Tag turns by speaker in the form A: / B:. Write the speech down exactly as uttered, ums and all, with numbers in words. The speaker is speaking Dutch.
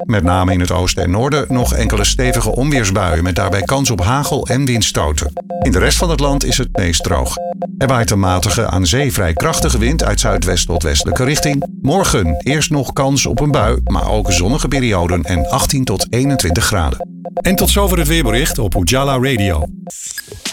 A: Met name in het oosten en noorden nog enkele stevige onweersbuien met daarbij kans op hagel en windstoten. In de rest van het land is het meest droog. Er waait een matige, aan zee vrij krachtige wind uit zuidwest tot westelijke richting. Morgen eerst nog kans op een bui, maar ook zonnige perioden en achttien tot eenentwintig graden.
B: En tot zover het weerbericht op Ujala Radio.